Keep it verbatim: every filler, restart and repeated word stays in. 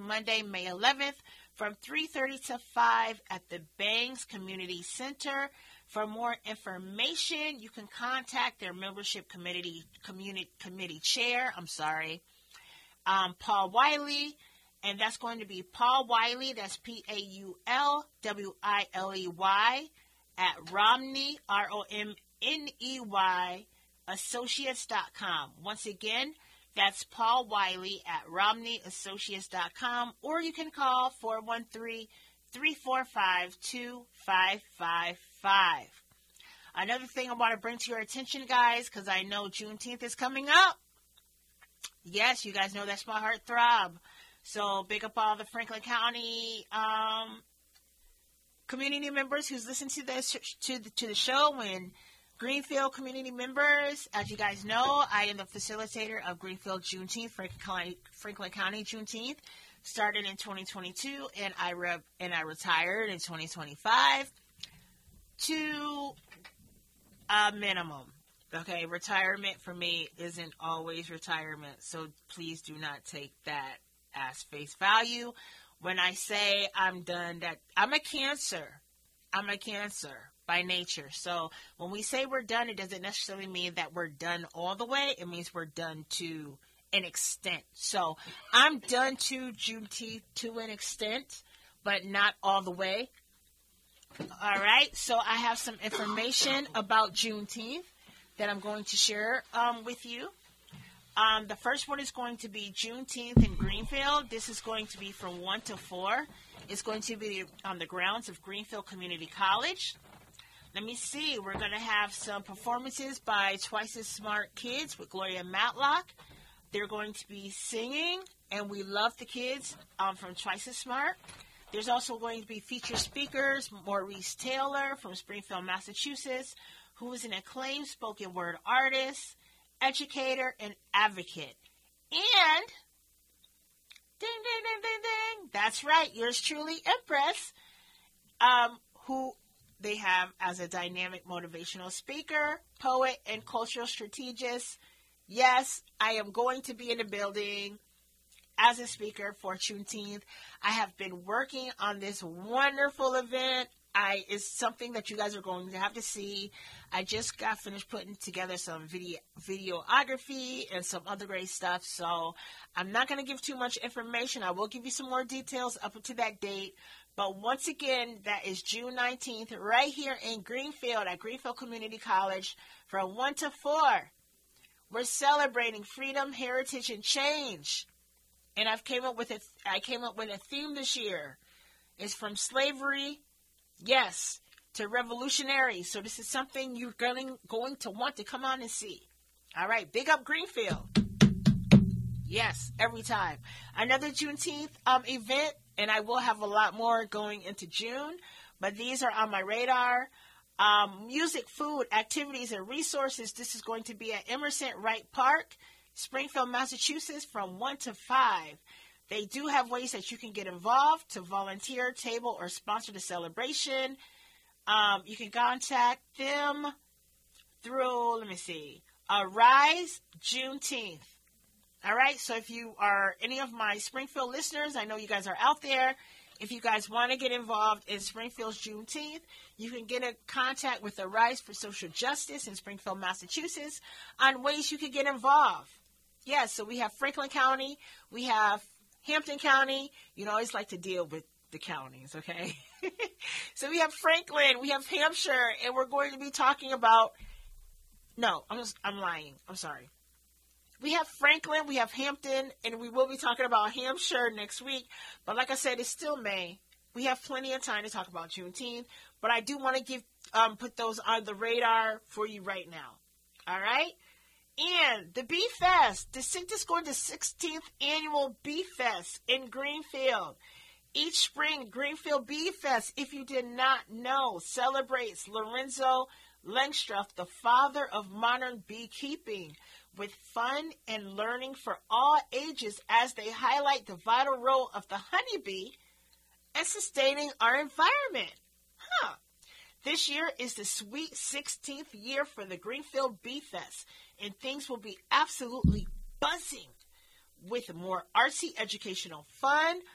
Monday, May eleventh, from three thirty to five at the Bangs Community Center. For more information, you can contact their membership committee community committee chair. I'm sorry, um, Paul Wiley, and that's going to be Paul Wiley. That's P A U L W I L E Y at Romney R O M N E Y Associates dot com. Once again, that's Paul Wiley at Romney Associates dot com, or you can call four one three, three four five, two five five five. Another thing I want to bring to your attention, guys, because I know Juneteenth is coming up. Yes, you guys know that's my heartthrob. So big up all the Franklin County um, community members who's listened to this to the, to the show, and Greenfield community members. As you guys know, I am the facilitator of Greenfield Juneteenth, Franklin County, Franklin County Juneteenth. Started in twenty twenty-two, and I re- and I retired in twenty twenty-five to a minimum. Okay, retirement for me isn't always retirement, so please do not take that as face value. When I say I'm done, that I'm a Cancer. I'm a Cancer by nature. So when we say we're done, it doesn't necessarily mean that we're done all the way. It means we're done to an extent. So I'm done to Juneteenth to an extent, but not all the way. All right. So I have some information about Juneteenth that I'm going to share um, with you. Um, the first one is going to be Juneteenth in Greenfield. This is going to be from one to four. It's going to be on the grounds of Greenfield Community College. Let me see. We're going to have some performances by Twice as Smart Kids with Gloria Matlock. They're going to be singing, and we love the kids um, from Twice as Smart. There's also going to be featured speakers, Maurice Taylor from Springfield, Massachusetts, who is an acclaimed spoken word artist, educator, and advocate. And, ding, ding, ding, ding, ding, that's right, yours truly, Empress, um, who they have as a dynamic motivational speaker, poet, and cultural strategist. Yes, I am going to be in the building as a speaker for Juneteenth. I have been working on this wonderful event. I It's something that you guys are going to have to see. I just got finished putting together some video videography and some other great stuff, so I'm not going to give too much information. I will give you some more details up to that date. But once again, that is June nineteenth, right here in Greenfield at Greenfield Community College from one to four. We're celebrating freedom, heritage, and change. And I've came up with a, I came up with a theme this year. It's from slavery, yes, to revolutionary. So this is something you're going, going to want to come on and see. All right, big up Greenfield. Yes, every time. Another Juneteenth um, event, and I will have a lot more going into June, but these are on my radar. Um, music, food, activities, and resources. This is going to be at Emerson Wright Park, Springfield, Massachusetts, from one to five. They do have ways that you can get involved to volunteer, table, or sponsor the celebration. Um, you can contact them through, let me see, Arise Juneteenth. All right, so if you are any of my Springfield listeners, I know you guys are out there. If you guys want to get involved in Springfield's Juneteenth, you can get in contact with the Rise for Social Justice in Springfield, Massachusetts, on ways you can get involved. Yes, yeah, so we have Franklin County, we have Hampton County. You know, I always like to deal with the counties, okay? So we have Franklin, we have Hampshire, and we're going to be talking about, no, I'm just, I'm lying. I'm sorry. We have Franklin, we have Hampton, and we will be talking about Hampshire next week. But like I said, it's still May. We have plenty of time to talk about Juneteenth. But I do want to give um, put those on the radar for you right now. All right? And the Bee Fest. The is going to sixteenth Annual Bee Fest in Greenfield. Each spring, Greenfield Bee Fest, if you did not know, celebrates Lorenzo Langstroth, the father of modern beekeeping, with fun and learning for all ages as they highlight the vital role of the honeybee in sustaining our environment. Huh. This year is the sweet sixteenth year for the Greenfield Bee Fest, and things will be absolutely buzzing with more artsy educational fun,